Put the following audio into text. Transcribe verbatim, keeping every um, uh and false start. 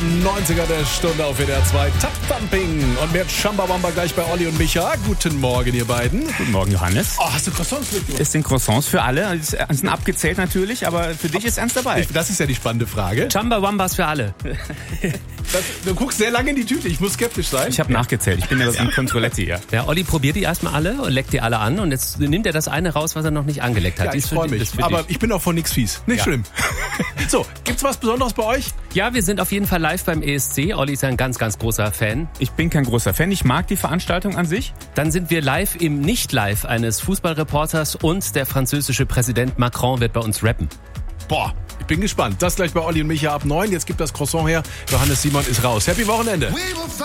neunziger der Stunde auf W D R zwei. Tap-Thumping. Und mehr Chamba-Wamba gleich bei Olli und Micha. Guten Morgen, ihr beiden. Guten Morgen, Johannes. Oh, hast du Croissants mitgebracht? Es sind Croissants für alle. Es sind abgezählt natürlich, aber für dich ist ernst dabei. Das ist ja die spannende Frage. Chamba-Wambas für alle. Das, du guckst sehr lange in die Tüte. Ich muss skeptisch sein. Ich habe nachgezählt. Ich bin ja das ja. Controletti, ja. Ja, Olli probiert die erstmal alle und leckt die alle an. Und jetzt nimmt er das eine raus, was er noch nicht angeleckt hat. Ja, ich freue mich. Aber dich. Ich bin auch von nix fies. Nicht ja. schlimm. So, gibt's was Besonderes bei euch? Ja, wir sind auf jeden Fall live beim E S C. Olli ist ja ein ganz, ganz großer Fan. Ich bin kein großer Fan. Ich mag die Veranstaltung an sich. Dann sind wir live im Nicht-Live eines Fußballreporters und der französische Präsident Macron wird bei uns rappen. Boah, ich bin gespannt. Das gleich bei Olli und Micha ab neun. Jetzt gibt das Croissant her. Johannes Simon ist raus. Happy Wochenende.